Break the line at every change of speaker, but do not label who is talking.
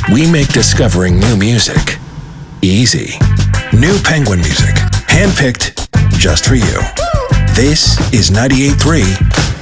We make discovering new music easy. New Penguin music, handpicked just for you. This is 98.3